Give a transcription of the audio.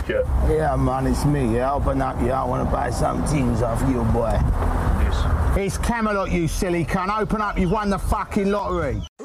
certificate? Yeah, man, it's me. Yeah, open up. Yeah, I want to buy some things off you, boy. Yes. It's Camelot, you silly cunt. Open up. You've won the fucking lottery.